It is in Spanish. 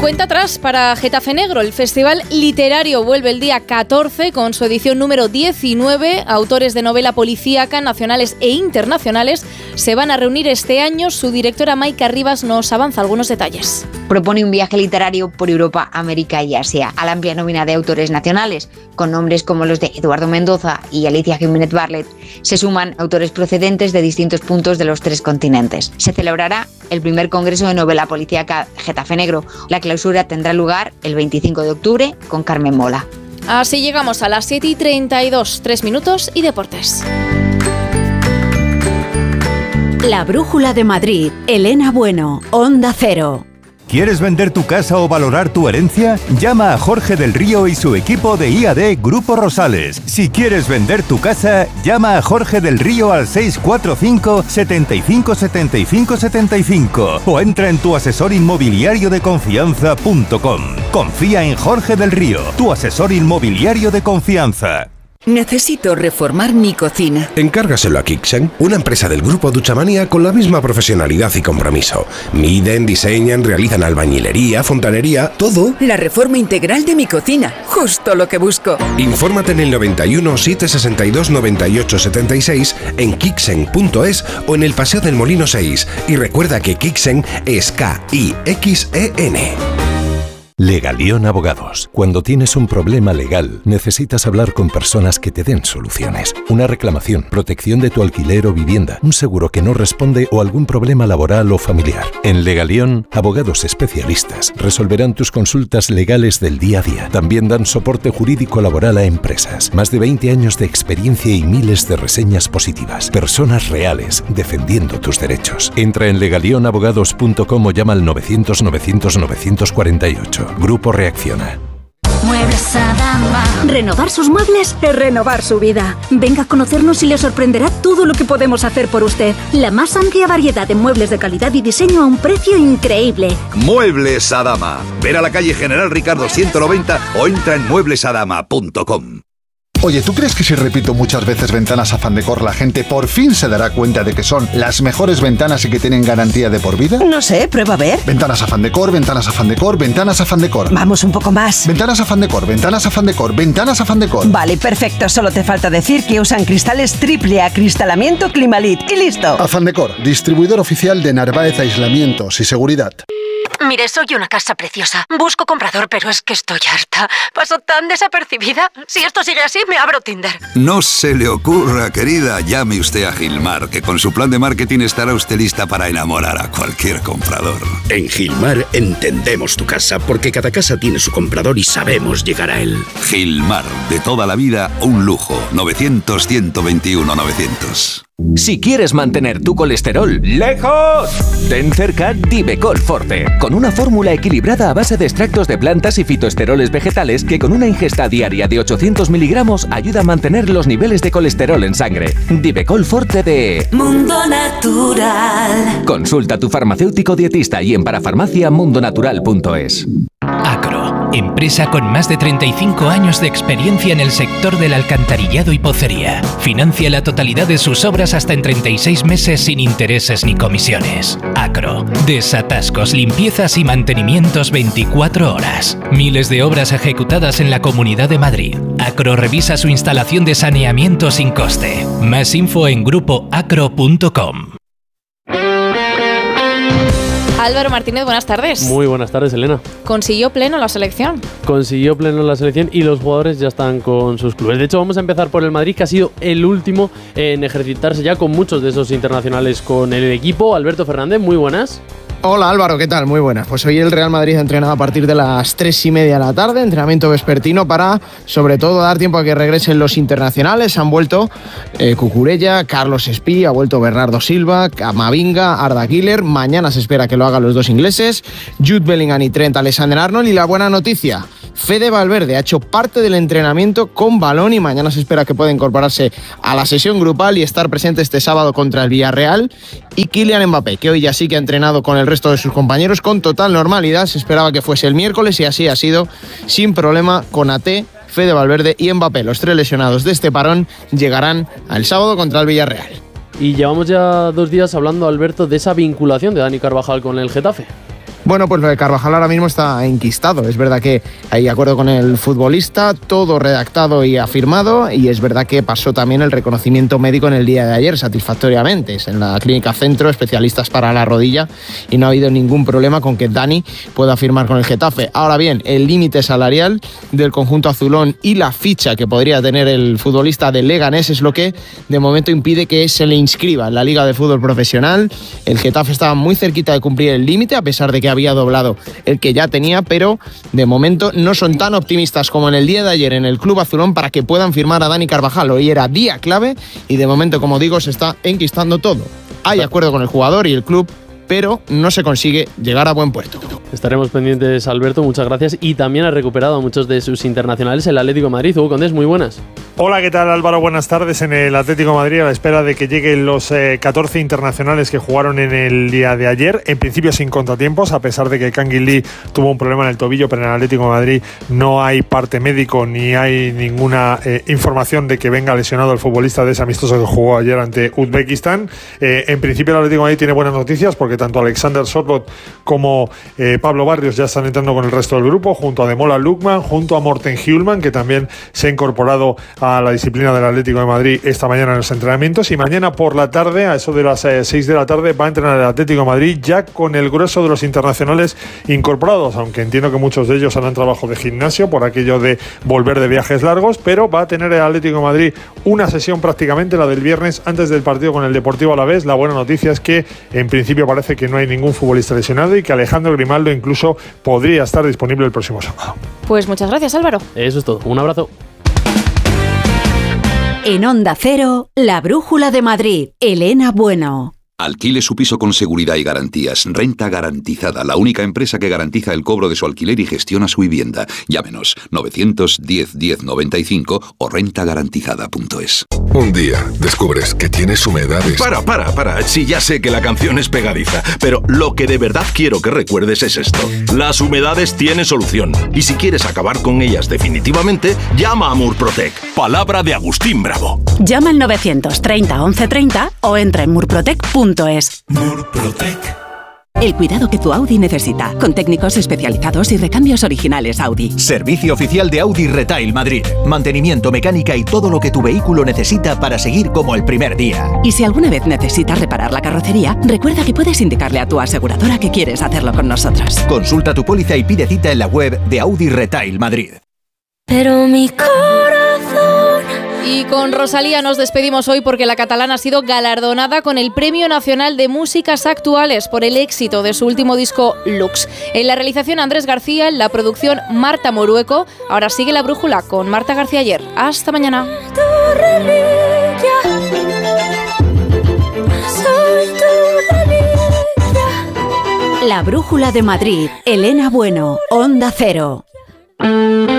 Cuenta atrás para Getafe Negro. El Festival Literario vuelve el día 14 con su edición número 19. Autores de novela policíaca, nacionales e internacionales, se van a reunir este año. Su directora Maika Rivas nos avanza algunos detalles. Propone un viaje literario por Europa, América y Asia, a la amplia nómina de autores nacionales, con nombres como los de Eduardo Mendoza y Alicia Jiménez Barlet. Se suman autores procedentes de distintos puntos de los 3 continentes. Se celebrará el primer congreso de novela policíaca Getafe Negro. La clausura tendrá lugar el 25 de octubre con Carmen Mola. Así llegamos a las 7:32, 3 minutos y deportes. La Brújula de Madrid, Elena Bueno, Onda Cero. ¿Quieres vender tu casa o valorar tu herencia? Llama a Jorge del Río y su equipo de IAD Grupo Rosales. Si quieres vender tu casa, llama a Jorge del Río al 645 75 75 75 o entra en tuasesorinmobiliariodeconfianza.com. Confía en Jorge del Río, tu asesor inmobiliario de confianza. Necesito reformar mi cocina. Encárgaselo a Kixen, una empresa del grupo Duchamania con la misma profesionalidad y compromiso. Miden, diseñan, realizan albañilería, fontanería, todo. La reforma integral de mi cocina, justo lo que busco. Infórmate en el 91 762 98 76 en kixen.es o en el Paseo del Molino 6. Y recuerda que Kixen es K-I-X-E-N. Legalión Abogados. Cuando tienes un problema legal, necesitas hablar con personas que te den soluciones. Una reclamación, protección de tu alquiler o vivienda, un seguro que no responde o algún problema laboral o familiar. En Legalión, abogados especialistas resolverán tus consultas legales del día a día. También dan soporte jurídico laboral a empresas. Más de 20 años de experiencia y miles de reseñas positivas. Personas reales defendiendo tus derechos. Entra en legalionabogados.com o llama al 900 900 948. Grupo Reacciona. Muebles Adama. Renovar sus muebles es renovar su vida. Venga a conocernos y le sorprenderá todo lo que podemos hacer por usted. La más amplia variedad de muebles de calidad y diseño a un precio increíble. Muebles Adama. Ver a la calle General Ricardo 190 o entra en mueblesadama.com. Oye, ¿tú crees que si repito muchas veces Ventanas Afán Decor la gente por fin se dará cuenta de que son las mejores ventanas y que tienen garantía de por vida? No sé, prueba a ver. Ventanas Afán Decor, Ventanas Afán Decor, Ventanas Afán Decor. Vamos un poco más. Ventanas Afán Decor, Ventanas Afán Decor, Ventanas Afán Decor. Vale, perfecto. Solo te falta decir que usan cristales triple acristalamiento Climalit y listo. Afán Decor, distribuidor oficial de Narváez Aislamientos y Seguridad. Mire, soy una casa preciosa. Busco comprador, pero es que estoy harta. Paso tan desapercibida. Si esto sigue así, me abro Tinder. No se le ocurra, querida, llame usted a Gilmar, que con su plan de marketing estará usted lista para enamorar a cualquier comprador. En Gilmar entendemos tu casa, porque cada casa tiene su comprador y sabemos llegar a él. Gilmar, de toda la vida, un lujo. 900-121-900. Si quieres mantener tu colesterol lejos, ten cerca Divecol Forte, con una fórmula equilibrada a base de extractos de plantas y fitoesteroles vegetales que con una ingesta diaria de 800 miligramos ayuda a mantener los niveles de colesterol en sangre. Divecol Forte de Mundo Natural. Consulta a tu farmacéutico dietista y en parafarmaciamundonatural.es. Acro, empresa con más de 35 años de experiencia en el sector del alcantarillado y pocería. Financia la totalidad de sus obras hasta en 36 meses sin intereses ni comisiones. Acro, desatascos, limpiezas y mantenimientos 24 horas. Miles de obras ejecutadas en la Comunidad de Madrid. Acro revisa su instalación de saneamiento sin coste. Más info en grupoacro.com. Álvaro Martínez, buenas tardes. Muy buenas tardes, Elena. ¿Consiguió pleno la selección? Consiguió pleno la selección y los jugadores ya están con sus clubes. De hecho, vamos a empezar por el Madrid, que ha sido el último en ejercitarse ya con muchos de esos internacionales con el equipo. Alberto Fernández, muy buenas. Hola Álvaro, ¿qué tal? Muy buenas. Pues hoy el Real Madrid ha entrenado a partir de las 3:30 de la tarde, entrenamiento vespertino para, sobre todo, dar tiempo a que regresen los internacionales. Han vuelto Cucurella, Carlos Espí, ha vuelto Bernardo Silva, Camavinga, Arda Güler. Mañana se espera que lo hagan los dos ingleses, Jude Bellingham y Trent Alexander-Arnold. Y la buena noticia, Fede Valverde ha hecho parte del entrenamiento con balón y mañana se espera que pueda incorporarse a la sesión grupal y estar presente este sábado contra el Villarreal. Y Kylian Mbappé, que hoy ya sí que ha entrenado con el resto de sus compañeros con total normalidad. Se esperaba que fuese el miércoles y así ha sido, sin problema. Konaté, Fede Valverde y Mbappé, los 3 lesionados de este parón, llegarán al sábado contra el Villarreal. Y llevamos ya 2 días hablando, Alberto, de esa vinculación de Dani Carvajal con el Getafe. Bueno, pues lo de Carvajal ahora mismo está enquistado. Es verdad que hay acuerdo con el futbolista, todo redactado y afirmado, y es verdad que pasó también el reconocimiento médico en el día de ayer satisfactoriamente. Es en la Clínica Centro, especialistas para la rodilla, y no ha habido ningún problema con que Dani pueda firmar con el Getafe. Ahora bien, el límite salarial del conjunto azulón y la ficha que podría tener el futbolista del Leganés es lo que de momento impide que se le inscriba en la Liga de Fútbol Profesional. El Getafe estaba muy cerquita de cumplir el límite, a pesar de que había doblado el que ya tenía, pero de momento no son tan optimistas como en el día de ayer en el club azulón para que puedan firmar a Dani Carvajal. Hoy era día clave y de momento, como digo, se está enquistando todo. Hay acuerdo con el jugador y el club, pero no se consigue llegar a buen puerto. Estaremos pendientes, Alberto, muchas gracias. Y también ha recuperado a muchos de sus internacionales el Atlético de Madrid. Hugo Condés, muy buenas. Hola, ¿qué tal, Álvaro? Buenas tardes. En el Atlético de Madrid, a la espera de que lleguen los 14 internacionales que jugaron en el día de ayer, en principio sin contratiempos, a pesar de que Kangin Lee tuvo un problema en el tobillo, pero en el Atlético de Madrid no hay parte médico ni hay ninguna información de que venga lesionado el futbolista de ese amistoso que jugó ayer ante Uzbekistán. En principio el Atlético de Madrid tiene buenas noticias porque tanto Alexander Sørloth como Pablo Barrios ya están entrando con el resto del grupo, junto a Demola Lookman, junto a Morten Hjulman, que también se ha incorporado a la disciplina del Atlético de Madrid esta mañana en los entrenamientos, y mañana por la tarde, a eso de las 6 de la tarde, va a entrenar el Atlético de Madrid ya con el grueso de los internacionales incorporados, aunque entiendo que muchos de ellos harán trabajo de gimnasio por aquello de volver de viajes largos, pero va a tener el Atlético de Madrid una sesión prácticamente, la del viernes, antes del partido con el Deportivo Alavés. La buena noticia es que en principio parece que no hay ningún futbolista lesionado y que Alejandro Grimaldo incluso podría estar disponible el próximo sábado. Pues muchas gracias, Álvaro. Eso es todo. Un abrazo. En Onda Cero, La Brújula de Madrid. Elena Bueno. Alquile su piso con seguridad y garantías. Renta Garantizada, la única empresa que garantiza el cobro de su alquiler y gestiona su vivienda. Llámenos 910 10 95 o rentagarantizada.es. Un día descubres que tienes humedades. Para. Sí, ya sé que la canción es pegadiza, pero lo que de verdad quiero que recuerdes es esto. Las humedades tienen solución. Y si quieres acabar con ellas definitivamente, llama a Murprotec. Palabra de Agustín Bravo. Llama al 930 1130 o entra en murprotec.es. Murprotec. El cuidado que tu Audi necesita, con técnicos especializados y recambios originales Audi. Servicio oficial de Audi Retail Madrid. Mantenimiento, mecánica y todo lo que tu vehículo necesita para seguir como el primer día. Y si alguna vez necesitas reparar la carrocería, recuerda que puedes indicarle a tu aseguradora que quieres hacerlo con nosotros. Consulta tu póliza y pide cita en la web de Audi Retail Madrid. Pero mi corazón... Y con Rosalía nos despedimos hoy porque la catalana ha sido galardonada con el Premio Nacional de Músicas Actuales por el éxito de su último disco Lux. En la realización Andrés García, en la producción Marta Morueco. Ahora sigue La Brújula con Marta García Ayer. Hasta mañana. La Brújula de Madrid. Elena Bueno, Onda Cero.